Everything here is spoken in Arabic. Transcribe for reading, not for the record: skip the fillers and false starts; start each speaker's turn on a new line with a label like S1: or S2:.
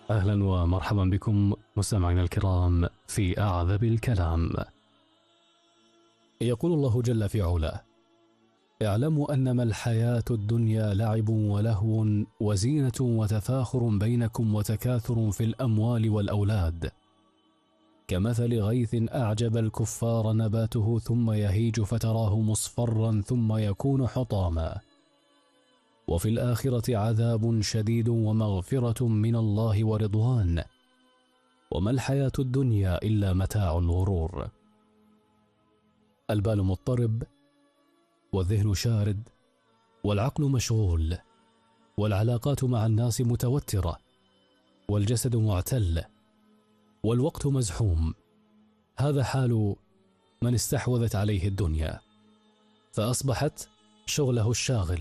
S1: أهلا ومرحبا بكم مستمعينا الكرام في أعذب الكلام. يقول الله جل في علاه: اعلموا أنما الحياة الدنيا لعب ولهو وزينة وتفاخر بينكم وتكاثر في الأموال والأولاد، كمثل غيث أعجب الكفار نباته ثم يهيج فتراه مصفرا ثم يكون حطاما، وفي الآخرة عذاب شديد ومغفرة من الله ورضوان، وما الحياة الدنيا إلا متاع الغرور. البال مضطرب، والذهن شارد، والعقل مشغول، والعلاقات مع الناس متوترة، والجسد معتل، والوقت مزحوم. هذا حال من استحوذت عليه الدنيا، فأصبحت شغله الشاغل،